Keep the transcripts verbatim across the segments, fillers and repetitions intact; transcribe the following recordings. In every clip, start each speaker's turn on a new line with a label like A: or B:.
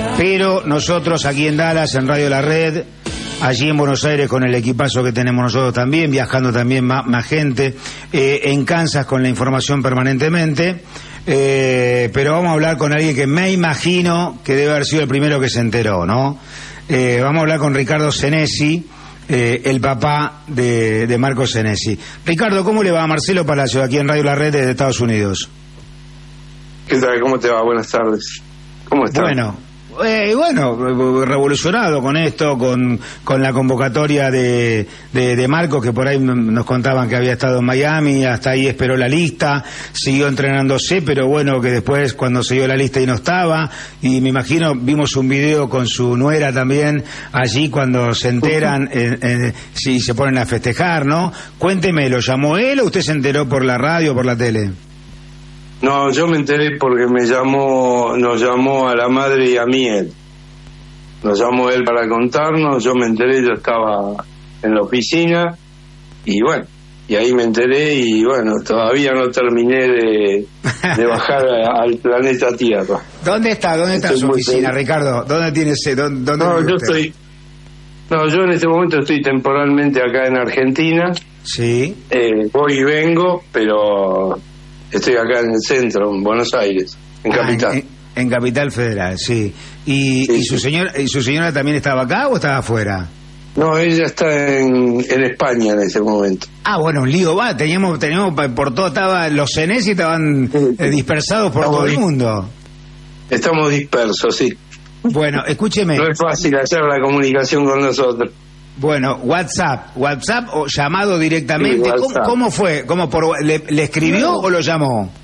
A: Pero nosotros aquí en Dallas, en Radio La Red, allí en Buenos Aires con el equipazo que tenemos nosotros también, viajando también más, más gente, eh, en Kansas con la información permanentemente, eh, pero vamos a hablar con alguien que me imagino que debe haber sido el primero que se enteró, ¿no? Eh, vamos a hablar con Ricardo Senesi, eh, el papá de, de Marco Senesi. Ricardo, ¿cómo le va a Marcelo Palacio aquí en Radio La Red desde Estados Unidos?
B: ¿Qué tal? ¿Cómo te va? Buenas tardes. ¿Cómo estás?
A: Bueno, eh, bueno, revolucionado con esto, con, con la convocatoria de, de, de Marco, que por ahí nos contaban que había estado en Miami, hasta ahí esperó la lista, siguió entrenándose, pero bueno, que después cuando se dio la lista y no estaba, y me imagino, vimos un video con su nuera también, allí cuando se enteran, eh, eh, si se ponen a festejar, ¿no? Cuénteme, ¿lo llamó él o usted se enteró por la radio o por la tele?
B: No, yo me enteré porque me llamó, nos llamó a la madre y a mí él. Nos llamó él para contarnos, yo me enteré, yo estaba en la oficina y bueno, y ahí me enteré y bueno, todavía no terminé de, de bajar a, al planeta Tierra.
A: ¿Dónde está? ¿Dónde está su oficina, Ricardo? ¿Dónde tiene ese? ¿Dónde, dónde
B: no, yo
A: usted?
B: estoy, no, yo en este momento estoy temporalmente acá en Argentina.
A: Sí.
B: Eh, voy y vengo, pero estoy acá en el centro, en Buenos Aires, en
A: ah,
B: Capital.
A: En, en Capital Federal, sí. ¿Y,
B: sí,
A: y su
B: sí.
A: señora y su señora también estaba acá o estaba afuera?
B: No, ella está en, en España en ese momento.
A: Ah, bueno, un lío va, teníamos, teníamos por todo, estaba, los Senesi estaban eh, dispersados por
B: Estamos
A: todo el
B: dis-
A: mundo.
B: Estamos dispersos, sí.
A: Bueno, escúcheme.
B: No es fácil hacer la comunicación con nosotros.
A: Bueno, WhatsApp, WhatsApp o llamado directamente.
B: Sí,
A: ¿Cómo,
B: WhatsApp.
A: ¿Cómo fue? ¿Cómo por, le, ¿Le escribió
B: No.
A: o lo llamó?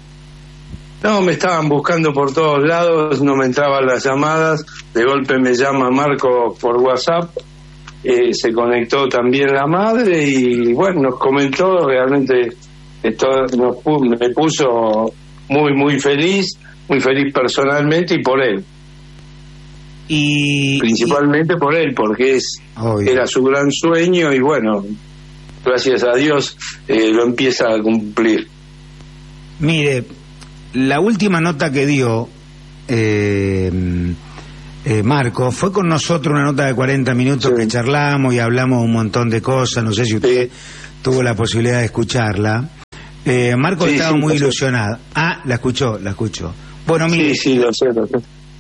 B: No, me estaban buscando por todos lados, no me entraban las llamadas, de golpe me llama Marco por WhatsApp, eh, se conectó también la madre y bueno, nos comentó, realmente esto nos pu- me puso muy, muy feliz, muy feliz personalmente y por él.
A: Y
B: Principalmente por él, porque es
A: Obvio.
B: era su gran sueño y bueno, gracias a Dios eh, lo empieza a cumplir.
A: Mire, la última nota que dio eh, eh, Marco fue con nosotros, una nota de cuarenta minutos
B: Sí.
A: que charlamos y hablamos un montón de cosas, no sé si usted
B: Sí.
A: tuvo la posibilidad de escucharla. Eh, Marco
B: Sí,
A: estaba
B: sí,
A: muy
B: lo sé.
A: ilusionado. Ah, la escuchó, la escuchó. Bueno, mire,
B: Sí, sí, lo sé, lo sé.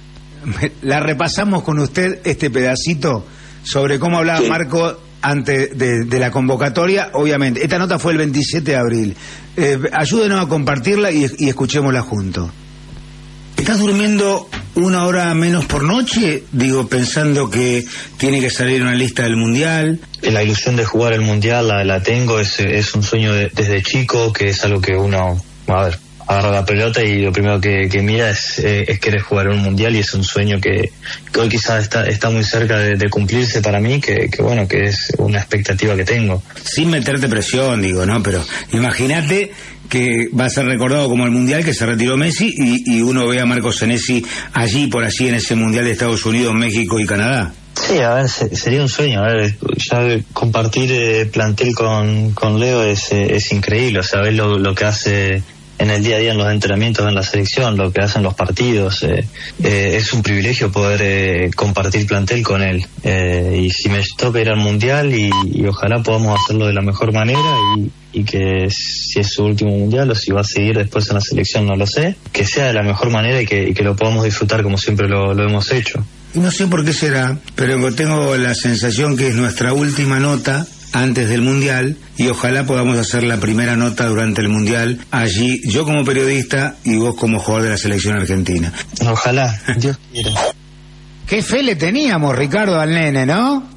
A: la repasamos con usted este pedacito sobre cómo hablaba
B: Sí.
A: Marco antes de, de la convocatoria. Obviamente, esta nota fue el veintisiete de abril. Eh, ayúdenos a compartirla y, y escuchémosla juntos. ¿Estás durmiendo una hora menos por noche? Digo, pensando que tiene que salir una lista del Mundial.
C: La ilusión de jugar el Mundial la, la tengo, es, es un sueño de, desde chico, que es algo que uno, a ver, agarra la pelota y lo primero que, que mira es, eh, es querer jugar un Mundial, y es un sueño que, que hoy quizás está, está muy cerca de, de cumplirse para mí, que, que bueno, que es una expectativa que tengo.
A: Sin meterte presión, digo, ¿no? Pero imagínate que va a ser recordado como el Mundial que se retiró Messi y, y uno ve a Marco Senesi allí, por allí, en ese Mundial de Estados Unidos, México y Canadá.
C: Sí, a ver, se, sería un sueño, a ver, ya compartir eh, plantel con, con Leo es, eh, es increíble, o sea, ver lo, lo que hace en el día a día en los entrenamientos en la selección, lo que hacen los partidos, eh, eh, es un privilegio poder eh, compartir plantel con él, eh, y si me toca ir al Mundial y, y ojalá podamos hacerlo de la mejor manera, y, y que si es su último Mundial o si va a seguir después en la selección no lo sé, que sea de la mejor manera y que, y que lo podamos disfrutar como siempre lo, lo hemos hecho.
A: Y no sé por qué será, pero tengo la sensación que es nuestra última nota antes del Mundial, y ojalá podamos hacer la primera nota durante el Mundial allí, yo como periodista y vos como jugador de la selección argentina.
C: Ojalá, Dios quiera.
A: Qué fe le teníamos, Ricardo, al nene, ¿no?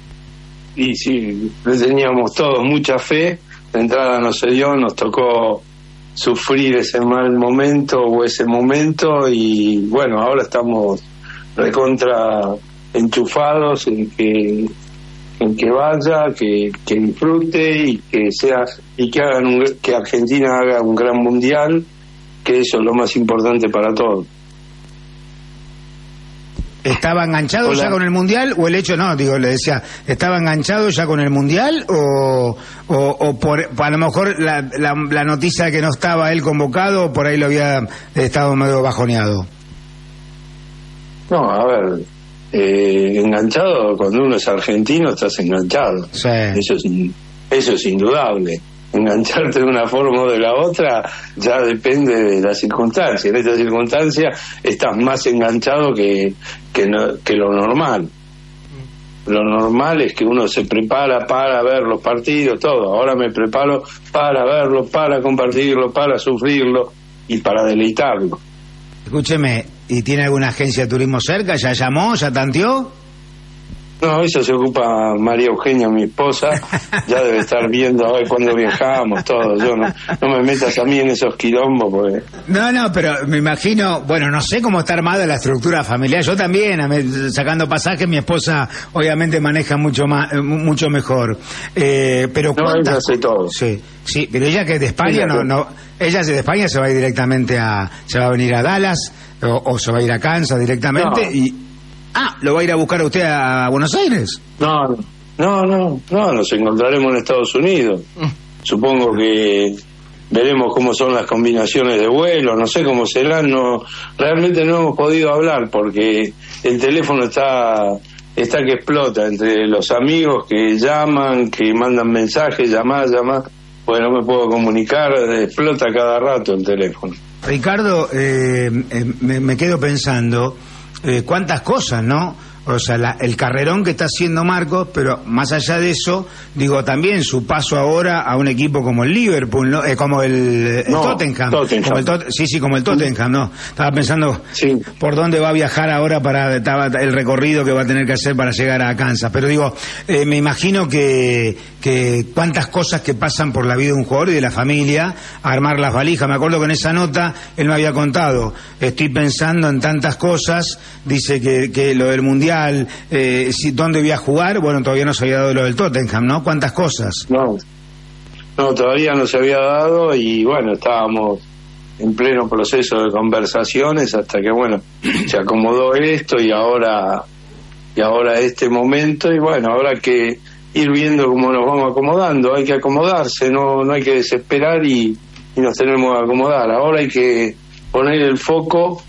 B: Y sí, le teníamos todos mucha fe, la entrada no se dio, nos tocó sufrir ese mal momento o ese momento y bueno, ahora estamos recontra enchufados en que en que vaya, que, que disfrute y que sea y que hagan un, que Argentina haga un gran mundial, que eso es lo más importante para todos.
A: ¿Estaba enganchado
B: Hola.
A: ya con el Mundial o el hecho, no, digo, le decía, ¿estaba enganchado ya con el Mundial o, o, o por, a lo mejor la, la, la noticia de que no estaba él convocado, por ahí lo había estado medio bajoneado?
B: No, a ver, eh, enganchado, cuando uno es argentino estás enganchado.
A: Sí.
B: Eso es, eso es indudable. Engancharte de una forma o de la otra ya depende de la circunstancia. En esta circunstancia estás más enganchado que, que, no, que lo normal. Lo normal es que uno se prepara para ver los partidos, todo. Ahora me preparo para verlo, para compartirlo, para sufrirlo y para deleitarlo.
A: Escúcheme, ¿y tiene alguna agencia de turismo cerca? ¿Ya llamó? ¿Ya tanteó?
B: No, eso se ocupa María Eugenia, mi esposa. Ya debe estar viendo a ver cuándo viajamos, todo. Yo no, no me metas a mí en esos quilombos, porque...
A: No, no, pero me imagino, bueno, no sé cómo está armada la estructura familiar. Yo también, a me- sacando pasajes, mi esposa obviamente maneja mucho más, eh, mucho mejor. Eh, pero
B: No,
A: ¿cuántas
B: ella hace
A: co-
B: todo.
A: Sí, sí, pero ella que es de España,
B: Ella
A: no,
B: que-
A: no, ella de España se va a ir directamente a, se va a venir a Dallas o, o se va a ir a Kansas directamente
B: No.
A: y, ah, lo va a ir a buscar a usted a Buenos Aires.
B: No, no, no, no, nos encontraremos en Estados Unidos. Supongo que veremos cómo son las combinaciones de vuelo, no sé cómo serán, no, realmente no hemos podido hablar porque el teléfono está, está que explota entre los amigos que llaman, que mandan mensajes, llamadas, llamadas, pues no me puedo comunicar, explota cada rato el teléfono.
A: Ricardo, eh, eh, me, me quedo pensando, eh, cuántas cosas, ¿no? O sea, la- el carrerón que está haciendo Marcos, pero más allá de eso, digo, también su paso ahora a un equipo como el Liverpool, ¿no? Eh, como el, el
B: No,
A: Tottenham.
B: Tottenham.
A: Como el Tot- sí, sí, como el Tottenham, ¿no? Estaba pensando
B: Sí.
A: por dónde va a viajar ahora para estaba el recorrido que va a tener que hacer para llegar a Kansas. Pero digo, eh, me imagino que, que cuántas cosas que pasan por la vida de un jugador y de la familia, armar las valijas. Me acuerdo que en esa nota él me había contado, estoy pensando en tantas cosas, dice que, que lo del Mundial, eh, si, dónde voy a jugar, bueno, todavía no se había dado lo del Tottenham, ¿no? ¿Cuántas cosas?
B: No, no, todavía no se había dado y bueno, estábamos en pleno proceso de conversaciones hasta que bueno, se acomodó esto y ahora y ahora este momento y bueno, habrá que ir viendo cómo nos vamos acomodando, hay que acomodarse, no no hay que desesperar y, y nos tenemos que acomodar. Ahora hay que poner el foco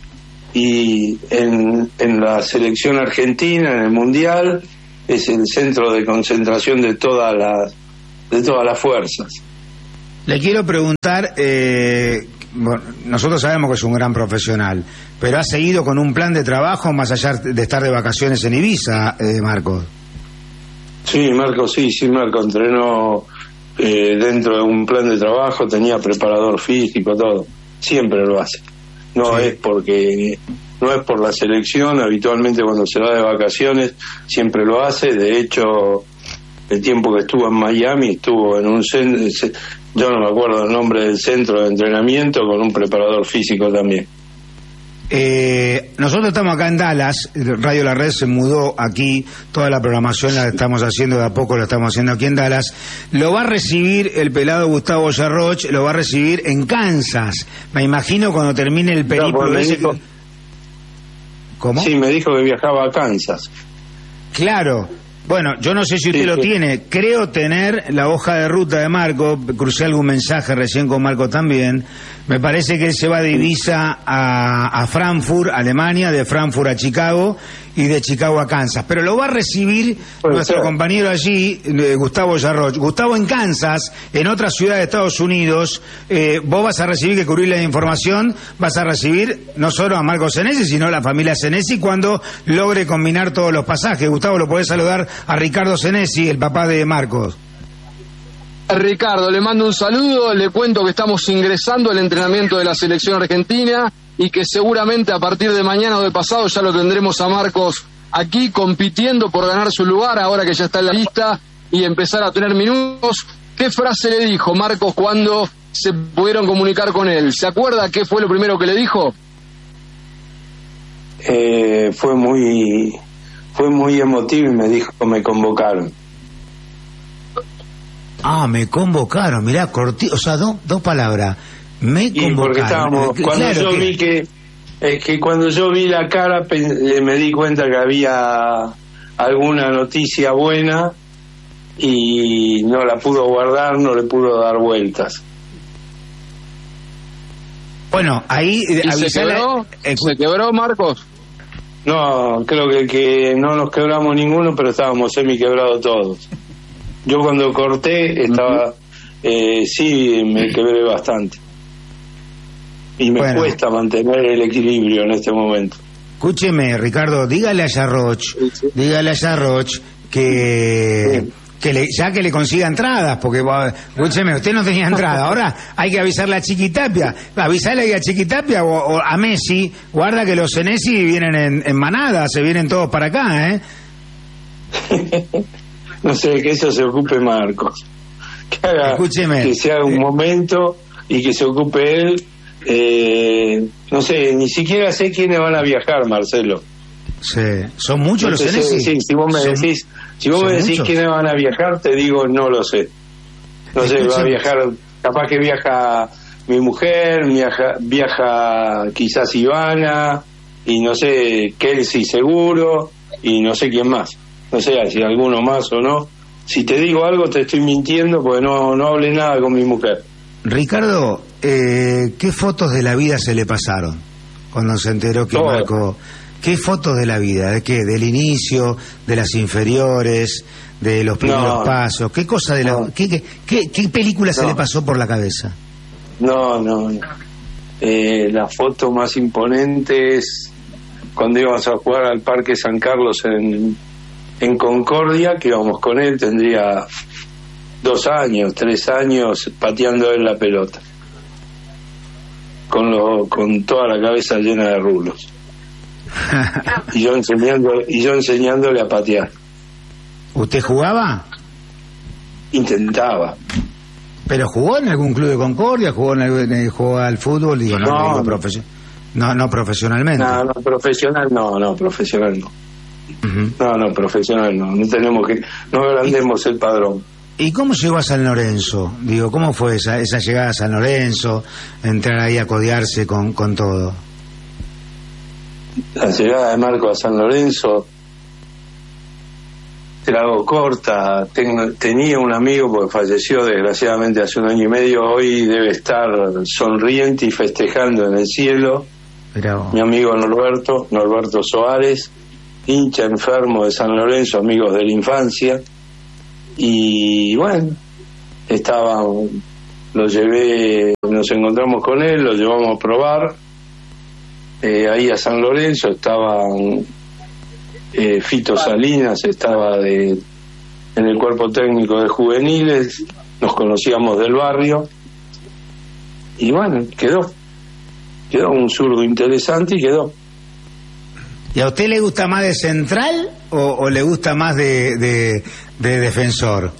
B: y en, en la selección argentina, en el Mundial, es el centro de concentración de todas las de todas las fuerzas.
A: Le quiero preguntar, eh, bueno, nosotros sabemos que es un gran profesional, pero ¿ha seguido con un plan de trabajo más allá de estar de vacaciones en Ibiza, eh, Marcos?
B: Sí, Marco, sí, sí, Marco entrenó eh, dentro de un plan de trabajo, tenía preparador físico, todo, siempre lo hace. No
A: Sí.
B: es porque no es por la selección, habitualmente cuando se va de vacaciones siempre lo hace. De hecho, el tiempo que estuvo en Miami estuvo en un centro, yo no me acuerdo el nombre del centro de entrenamiento, con un preparador físico también.
A: Eh, nosotros estamos acá en Dallas, Radio La Red se mudó aquí, toda la programación la estamos haciendo de a poco, la estamos haciendo aquí en Dallas. Lo va a recibir el pelado Gustavo Yarroch, lo va a recibir en Kansas. Me imagino cuando termine el periplo
B: pues me
A: ese.
B: dijo-
A: ¿Cómo?
B: Sí, me dijo que viajaba a Kansas.
A: Claro. Bueno, yo no sé si usted
B: Sí,
A: lo
B: sí.
A: tiene. Creo tener la hoja de ruta de Marco. Crucé algún mensaje recién con Marco también. Me parece que él se va de Ibiza a, a Frankfurt, Alemania, de Frankfurt a Chicago y de Chicago a Kansas. Pero lo va a recibir
B: Puede
A: nuestro
B: ser.
A: compañero allí, eh, Gustavo Yarroch. Gustavo, en Kansas, en otra ciudad de Estados Unidos, eh, vos vas a recibir, que cubrir la información, vas a recibir no solo a Marco Senesi, sino a la familia Senesi cuando logre combinar todos los pasajes. Gustavo, lo podés saludar a Ricardo Senesi, el papá de Marcos.
D: Ricardo, le mando un saludo, le cuento que estamos ingresando al entrenamiento de la selección argentina y que seguramente a partir de mañana o de pasado ya lo tendremos a Marcos aquí compitiendo por ganar su lugar ahora que ya está en la lista y empezar a tener minutos. ¿Qué frase le dijo Marcos cuando se pudieron comunicar con él? ¿Se acuerda qué fue lo primero que le dijo?
B: Eh, fue muy fue muy emotivo y me dijo que me convocaron.
A: Ah, me convocaron, mirá, corti, o sea, do, dos palabras. Me
B: Y
A: convocaron.
B: porque estábamos,
A: Eh,
B: cuando
A: claro
B: yo
A: que-
B: vi que, es que cuando yo vi la cara pen- eh, me di cuenta que había alguna noticia buena y no la pudo guardar, no le pudo dar vueltas.
A: Bueno, ahí eh,
D: ¿Y se
A: avisale-
D: quebró?
A: eh,
D: ¿Se quebró, Marcos?
B: No, creo que, que no nos quebramos ninguno, pero estábamos semi quebrados todos. Yo cuando corté estaba, uh-huh. eh, sí, me quebré bastante. Y me bueno. cuesta mantener el equilibrio en este momento.
A: Escúcheme, Ricardo, dígale a Yarroch, sí, sí. dígale a Yarroch que... Sí. que le, ya que le consiga entradas, porque, escúcheme, usted no tenía entrada, ahora hay que avisarle a Chiquitapia, avisarle a Chiquitapia o, o a Messi, guarda que los Senesi vienen en, en manada, se vienen todos para acá, ¿eh?
B: No sé, que eso se ocupe Marcos, que haga, Escúcheme, que se haga un eh, momento y que se ocupe él, eh, no sé, ni siquiera sé quiénes van a viajar, Marcelo.
A: Sí, son muchos no los Senesi.
B: Sí, si vos me son, decís Si vos me decís muchos. quiénes van a viajar, te digo, no lo sé. No sé, va a viajar, capaz que viaja mi mujer, viaja, viaja quizás Ivana, y no sé, Kelsey seguro, y no sé quién más. No sé si alguno más o no. Si te digo algo, te estoy mintiendo, porque no, no hablé nada con mi mujer.
A: Ricardo, eh, ¿qué fotos de la vida se le pasaron cuando se enteró que Todo. Marco... ¿Qué fotos de la vida? ¿De qué? ¿Del inicio? ¿De las inferiores? ¿De los primeros no, pasos? ¿Qué cosa de la... No. ¿Qué, qué, qué, qué película no. se le pasó por la cabeza?
B: No, no. no. Eh, la foto más imponente es cuando íbamos a jugar al Parque San Carlos en, en Concordia, que íbamos con él, tendría dos años, tres años, pateando él la pelota. Con, lo, con toda la cabeza llena de rulos. y yo enseñando y yo enseñándole a patear.
A: ¿Usted jugaba?
B: Intentaba.
A: ¿Pero jugó en algún club de Concordia? ¿Jugó, en el, jugó al fútbol? Digo, no, no, no, profesio- no, no profesionalmente.
B: No, no, profesional no, no, profesional no. Uh-huh. No, no, profesional no. No tenemos que, no agrandemos el padrón.
A: ¿Y cómo llegó a San Lorenzo? Digo, ¿cómo fue esa, esa llegada a San Lorenzo? Entrar ahí a codearse con, con todo.
B: La llegada de Marco a San Lorenzo, te la hago corta. Tengo, tenía un amigo, porque falleció desgraciadamente hace un año y medio, hoy debe estar sonriente y festejando en el cielo.
A: Pero...
B: mi amigo Norberto, Norberto Soares, hincha enfermo de San Lorenzo, amigos de la infancia. Y bueno, estaba, lo llevé, nos encontramos con él, lo llevamos a probar. Eh, ahí a San Lorenzo estaba eh, Fito Salinas, estaba de en el cuerpo técnico de juveniles, nos conocíamos del barrio y bueno, quedó quedó un zurdo interesante y quedó.
A: ¿Y a usted le gusta más de central o, o le gusta más de, de, de defensor?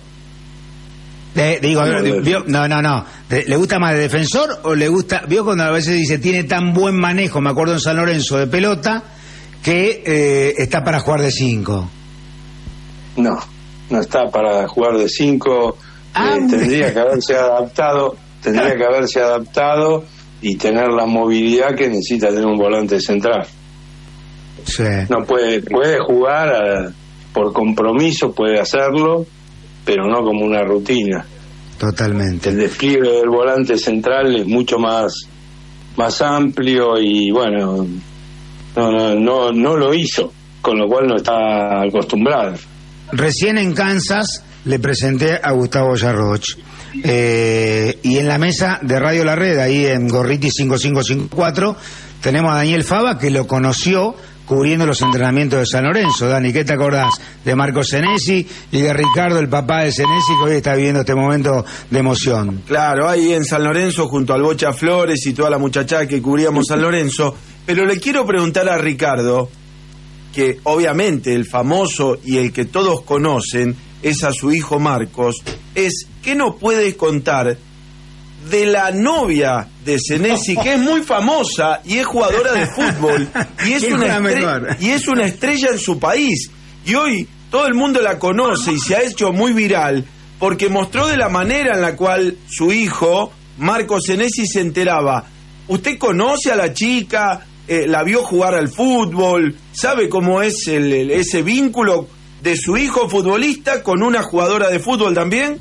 A: De, digo, no, de, vio, no, no, no. De, ¿Le gusta más de defensor o le gusta? Vio cuando a veces dice tiene tan buen manejo, me acuerdo en San Lorenzo, de pelota, que eh, está para jugar de cinco.
B: No, no está para jugar de cinco. Ah, eh, tendría que haberse adaptado, tendría que haberse adaptado y tener la movilidad que necesita tener un volante central.
A: Sí.
B: No puede, puede jugar a, por compromiso, puede hacerlo, pero no como una rutina.
A: Totalmente.
B: El despliegue del volante central es mucho más más amplio y bueno, no no no no lo hizo, con lo cual no está acostumbrado.
A: Recién en Kansas le presenté a Gustavo Yarroch eh, y en la mesa de Radio La Red, ahí en Gorriti cinco cinco cinco cuatro, tenemos a Daniel Fava, que lo conoció cubriendo los entrenamientos de San Lorenzo. Dani, ¿qué te acordás de Marco Senesi y de Ricardo, el papá de Senesi, que hoy está viviendo este momento de emoción?
E: Claro, ahí en San Lorenzo junto al Bocha Flores y toda la muchachada que cubríamos San Lorenzo. Pero le quiero preguntar a Ricardo, que obviamente el famoso y el que todos conocen es a su hijo Marcos, es ¿qué nos puedes contar de la novia de Senesi, que es muy famosa y es jugadora de fútbol y es una estre- y es una estrella en su país, y hoy todo el mundo la conoce y se ha hecho muy viral porque mostró de la manera en la cual su hijo Marco Senesi se enteraba? ¿Usted conoce a la chica? Eh, ¿la vio jugar al fútbol? ¿Sabe cómo es el, el, ese vínculo de su hijo futbolista con una jugadora de fútbol también?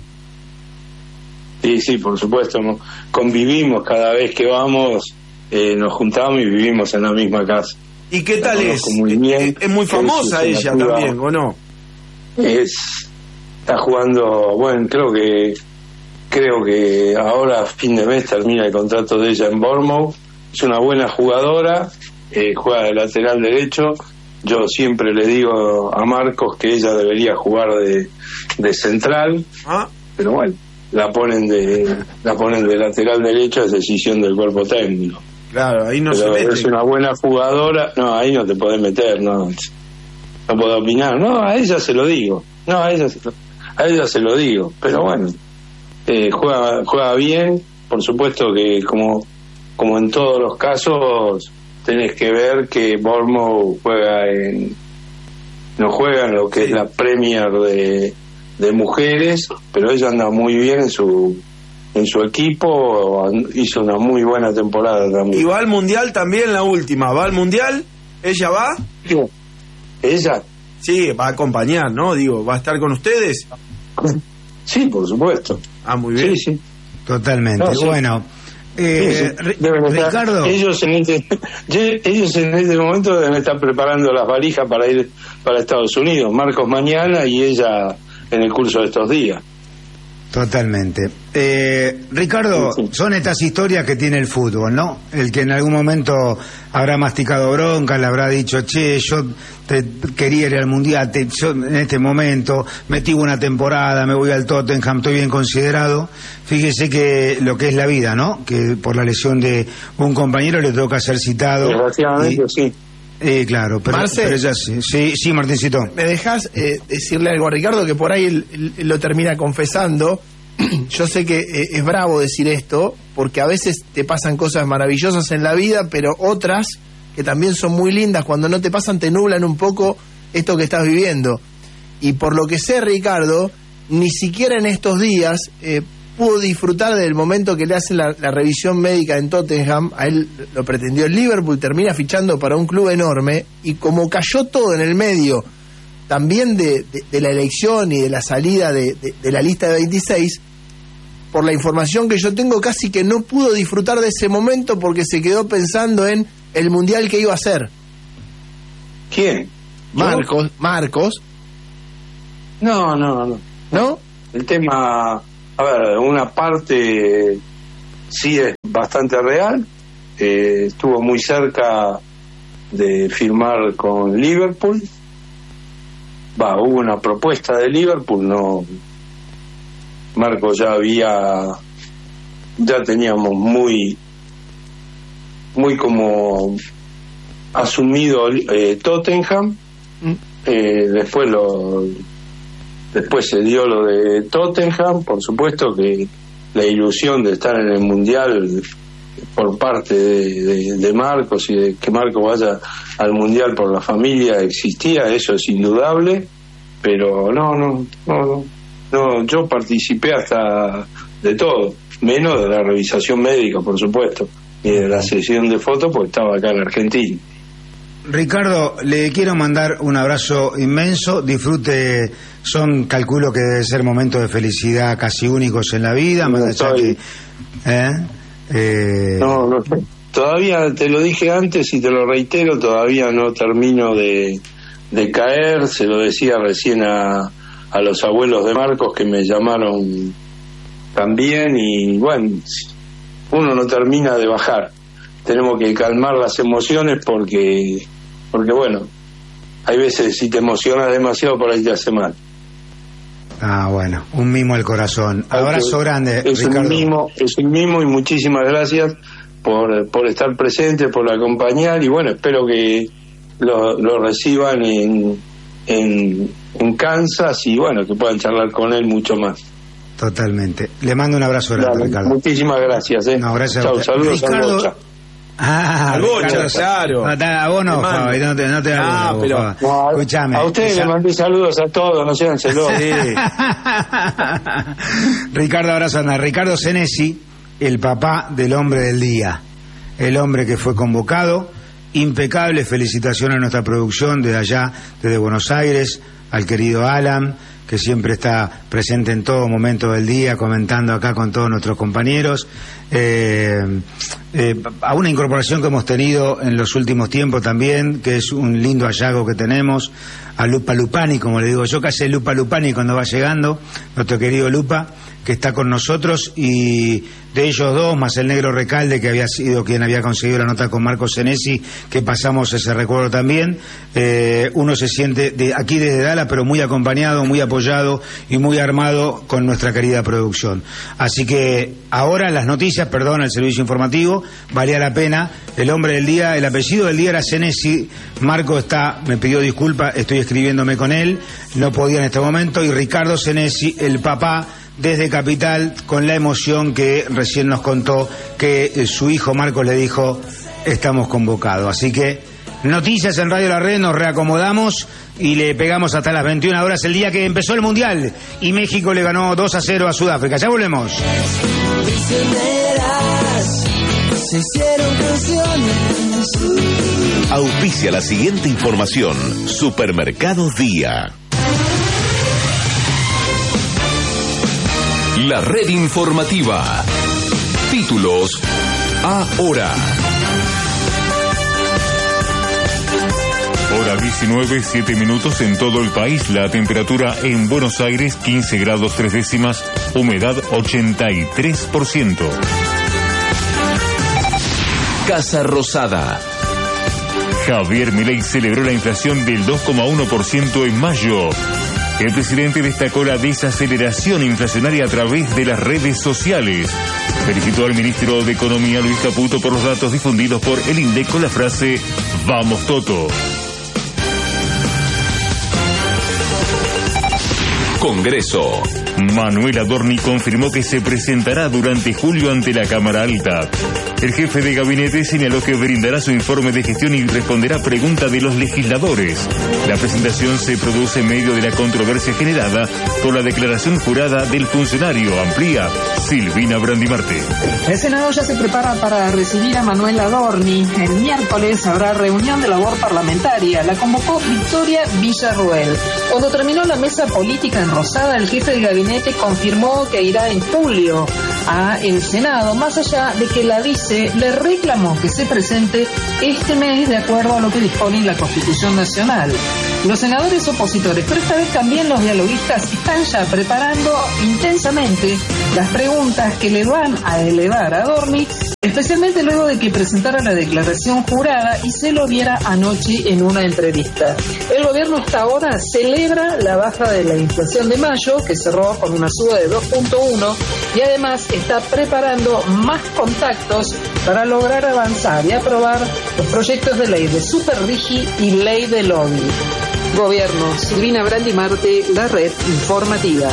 B: Sí, sí, por supuesto, ¿no? Convivimos cada vez que vamos, eh, nos juntamos y vivimos en la misma casa.
E: ¿Y qué tal es?
B: Muy bien.
E: Es, es muy famosa
B: es
E: ella también, ¿o no?
B: Es, está jugando, bueno, creo que creo que ahora a fin de mes termina el contrato de ella en Bournemouth. Es una buena jugadora, eh, juega de lateral derecho. Yo siempre le digo a Marcos que ella debería jugar de, de central, ¿Ah? pero bueno, la ponen de la ponen de lateral derecho, es decisión del cuerpo técnico.
E: Claro, ahí no
B: pero
E: se mete.
B: Es una buena jugadora, no, ahí no te podés meter, no, no puedo opinar, no, a ella se lo digo, no, a ella se lo, a ella se lo digo, pero bueno, eh, juega juega bien, por supuesto que como como en todos los casos tenés que ver que Bournemouth juega en no juega en lo que sí. es la Premier de, de mujeres, pero ella anda muy bien en su en su equipo, hizo una muy buena temporada también.
E: ¿Y va al Mundial también la última? ¿Va al Mundial? ¿Ella va?
B: ¿Ella?
E: Sí, va a acompañar, ¿no? Digo, ¿va a estar con ustedes?
B: Sí, por supuesto.
E: Ah, muy bien.
B: Sí, sí.
A: Totalmente.
B: No, sí.
A: Bueno, eh,
B: sí, sí.
A: Ricardo.
B: Ellos en, este, ellos en este momento deben estar preparando las valijas para ir para Estados Unidos. Marcos mañana y ella en el curso de estos días.
A: Totalmente. Eh, Ricardo, sí, sí. son estas historias que tiene el fútbol, ¿no? El que en algún momento habrá masticado bronca, le habrá dicho, che, yo te quería ir al Mundial, te, yo en este momento metí una temporada, me voy al Tottenham, estoy bien considerado. Fíjese que lo que es la vida, ¿no? Que por la lesión de un compañero le toca ser citado.
B: Desgraciadamente, y, sí.
A: Eh, claro, pero,
F: Marce,
A: pero ya sí, sí, sí, Martincito.
F: ¿Me dejás eh, decirle algo a Ricardo que por ahí él, él, él lo termina confesando? Yo sé que eh, es bravo decir esto, porque a veces te pasan cosas maravillosas en la vida, pero otras que también son muy lindas, cuando no te pasan te nublan un poco esto que estás viviendo. Y por lo que sé, Ricardo, ni siquiera en estos días eh, pudo disfrutar del momento que le hacen la, la revisión médica en Tottenham. A él lo pretendió el Liverpool, termina fichando para un club enorme, y como cayó todo en el medio también de, de, de la elección y de la salida de, de, de la lista de veintiséis, por la información que yo tengo, casi que no pudo disfrutar de ese momento porque se quedó pensando en el Mundial que iba a hacer.
B: ¿Quién?
F: Marcos. ¿Yo? Marcos.
B: No, no, no.
F: ¿No?
B: El tema, a ver, una parte sí es bastante real. Eh, estuvo muy cerca de firmar con Liverpool. Va, hubo una propuesta de Liverpool, no. Marco ya había, ya teníamos muy, muy como asumido eh, Tottenham. Mm. Eh, después lo, después se dio lo de Tottenham, por supuesto que la ilusión de estar en el Mundial por parte de, de, de Marcos y de que Marco vaya al Mundial por la familia existía, eso es indudable, pero no, no, no, no, no yo participé hasta de todo, menos de la revisación médica, por supuesto, y de la sesión de fotos, porque estaba acá en Argentina.
A: Ricardo, le quiero mandar un abrazo inmenso, disfrute, son, calculo que debe ser momentos de felicidad casi únicos en la vida,
B: no,
A: más allá que... ¿eh? Eh...
B: No, no, todavía te lo dije antes y te lo reitero, todavía no termino de, de caer, se lo decía recién a, a los abuelos de Marcos que me llamaron también, y bueno, uno no termina de bajar, tenemos que calmar las emociones porque, porque bueno, hay veces si te emocionas demasiado por ahí te hace mal.
A: Ah, bueno, un mimo al corazón. Abrazo grande,
B: es
A: Ricardo.
B: Un mimo, es un mimo y muchísimas gracias por, por estar presente, por acompañar, y bueno, espero que lo, lo reciban en, en, en Kansas y bueno, que puedan charlar con él mucho más.
A: Totalmente. Le mando un abrazo grande,
B: Dale,
A: Ricardo.
B: Muchísimas gracias. ¿eh?
A: No, gracias.
B: Chau, saludos
A: Ricardo...
B: a Bocha.
A: Ah,
E: a Bocha, claro.
A: A vos no, Fabi, no te, no te
E: ah,
A: hago,
E: pero
B: no,
A: escuchame.
B: A ustedes
A: esa...
B: les mandé saludos a todos, no sean celosos.
A: Sí. Ricardo, abrazo grande. Ricardo Senesi, el papá del hombre del día. El hombre que fue convocado. Impecable, felicitaciones a nuestra producción desde allá, desde Buenos Aires, al querido Alan, que siempre está presente en todo momento del día, comentando acá con todos nuestros compañeros, eh, eh, a una incorporación que hemos tenido en los últimos tiempos también, que es un lindo hallazgo que tenemos, a Lupa Lupani, como le digo yo, casi Lupa Lupani cuando va llegando, nuestro querido Lupa, que está con nosotros, y de ellos dos, más el negro Recalde, que había sido quien había conseguido la nota con Marcos Senesi, que pasamos ese recuerdo también, eh, uno se siente de aquí desde Dallas, pero muy acompañado, muy apoyado y muy armado con nuestra querida producción. Así que ahora las noticias, perdón, el servicio informativo, valía la pena. El hombre del día, el apellido del día era Senesi. Marco está, me pidió disculpas, estoy escribiéndome con él, no podía en este momento, y Ricardo Senesi, el papá, desde Capital, con la emoción que recién nos contó que eh, su hijo Marcos le dijo, estamos convocados. Así que noticias en Radio La Red, nos reacomodamos y le pegamos hasta las veintiuna horas el día que empezó el Mundial y México le ganó dos a cero a Sudáfrica. Ya volvemos.
G: Se hicieron canciones.
H: Auspicia la siguiente información. Supermercado Día. La red informativa. Títulos ahora.
I: Hora diecinueve, siete minutos en todo el país. La temperatura en Buenos Aires, quince grados tres décimas. Humedad, ochenta y tres por ciento.
H: Casa Rosada.
I: Javier Milei celebró la inflación del dos coma uno por ciento en mayo. El presidente destacó la desaceleración inflacionaria a través de las redes sociales. Felicitó al ministro de Economía, Luis Caputo, por los datos difundidos por el INDEC con la frase «Vamos Toto».
H: Congreso.
I: Manuel Adorni confirmó que se presentará durante julio ante la Cámara Alta. El jefe de gabinete señaló que brindará su informe de gestión y responderá preguntas de los legisladores. La presentación se produce en medio de la controversia generada por la declaración jurada del funcionario. Amplía Silvina Brandimarte.
J: El Senado ya se prepara para recibir a Manuel Adorni. El miércoles habrá reunión de labor parlamentaria. La convocó Victoria Villarruel. Cuando terminó la mesa política en Rosada, el jefe de gabinete confirmó que irá en julio a el Senado, más allá de que la vice le reclamó que se presente este mes de acuerdo a lo que dispone la Constitución Nacional. Los senadores opositores, pero esta vez también los dialoguistas, están ya preparando intensamente las preguntas que le van a elevar a Adorni, especialmente luego de que presentara la declaración jurada y se lo viera anoche en una entrevista. El gobierno hasta ahora celebra la baja de la inflación de mayo, que cerró con una suba de dos punto uno, y además está preparando más contactos para lograr avanzar y aprobar los proyectos de ley de Superrigi y ley de lobby. Gobierno, Silvina Brandimarte, la red informativa.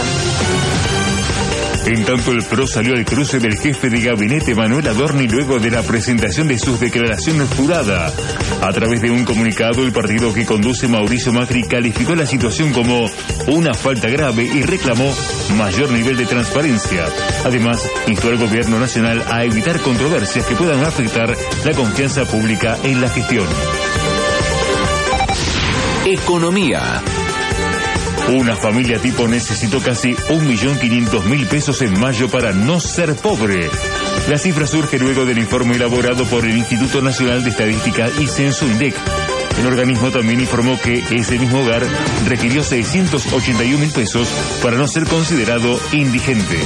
I: En tanto, el P R O salió al cruce del jefe de gabinete Manuel Adorni luego de la presentación de sus declaraciones juradas. A través de un comunicado, el partido que conduce Mauricio Macri calificó la situación como una falta grave y reclamó mayor nivel de transparencia. Además, instó al gobierno nacional a evitar controversias que puedan afectar la confianza pública en la gestión.
H: Economía.
I: Una familia tipo necesitó casi un millón quinientos mil pesos en mayo para no ser pobre. La cifra surge luego del informe elaborado por el Instituto Nacional de Estadística y Censo INDEC. El organismo también informó que ese mismo hogar requirió seiscientos ochenta y un mil pesos para no ser considerado indigente.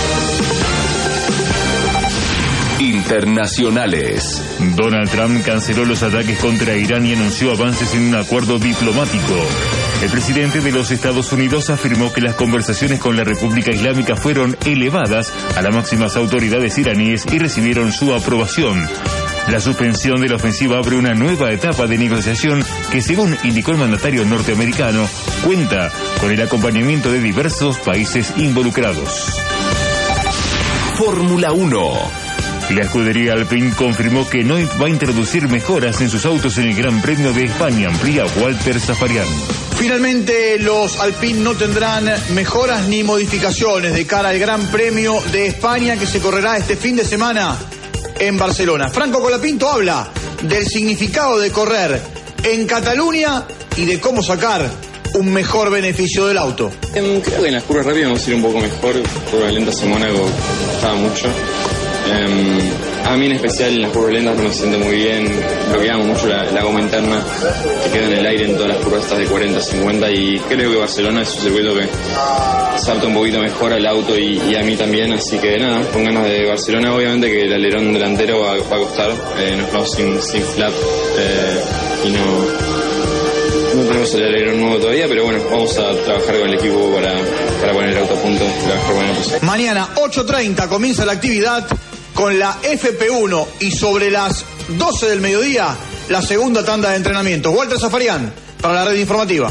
H: Internacionales.
I: Donald Trump canceló los ataques contra Irán y anunció avances en un acuerdo diplomático. El presidente de los Estados Unidos afirmó que las conversaciones con la República Islámica fueron elevadas a las máximas autoridades iraníes y recibieron su aprobación. La suspensión de la ofensiva abre una nueva etapa de negociación que, según indicó el mandatario norteamericano, cuenta con el acompañamiento de diversos países involucrados.
H: Fórmula uno.
I: La escudería Alpine confirmó que no va a introducir mejoras en sus autos en el Gran Premio de España. Amplía Walter Zafarian.
K: Finalmente, los Alpine no tendrán mejoras ni modificaciones de cara al Gran Premio de España que se correrá este fin de semana en Barcelona. Franco Colapinto habla del significado de correr en Cataluña y de cómo sacar un mejor beneficio del auto.
L: Creo que en las curvas rápidas vamos a ir un poco mejor. Curvas lentas en Mónaco costaba mucho. Um, a mí en especial en las curvas lentas no me siento muy bien, bloqueamos mucho la, la goma interna que queda en el aire en todas las curvas estas de cuarenta, cincuenta, y creo que Barcelona es un circuito que salta un poquito mejor al auto y, y a mí también, así que nada, con ganas de Barcelona. Obviamente que el alerón delantero va, va a costar, eh, nos vamos sin, sin flap eh, y no, no tenemos el alerón nuevo todavía, pero bueno, vamos a trabajar con el equipo para, para poner el auto a punto de la mejor manera posible.
K: Mañana ocho treinta comienza la actividad con la F P uno y sobre las doce del mediodía la segunda tanda de entrenamiento. Walter Zafarian para la red informativa.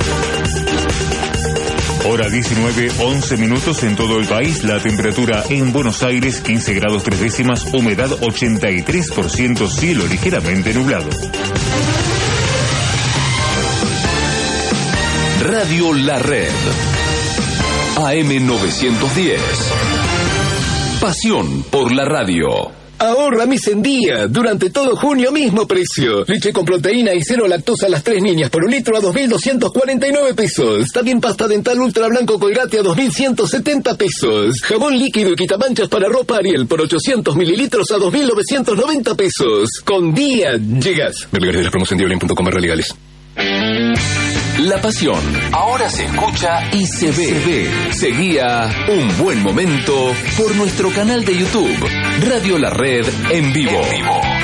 I: Hora diecinueve, once minutos en todo el país. La temperatura en Buenos Aires, quince grados tres décimas, humedad ochenta y tres por ciento, cielo ligeramente nublado.
H: Radio La Red. A M novecientos diez. Pasión por la radio.
M: Ahorra mis en día. Durante todo junio, mismo precio. Leche con proteína y cero lactosa a las tres niñas por un litro a dos mil doscientos cuarenta y nueve pesos. También pasta dental ultra blanco Colgate a dos mil ciento setenta pesos. Jabón líquido y quitamanchas para ropa Ariel por ochocientos mililitros a dos mil novecientos noventa pesos. Con día llegas. Ver lugares de las promos en diolin punto com barra legales.
H: La pasión ahora se escucha y se ve. Se ve. Seguía Un Buen Momento por nuestro canal de YouTube, Radio La Red en vivo. En vivo.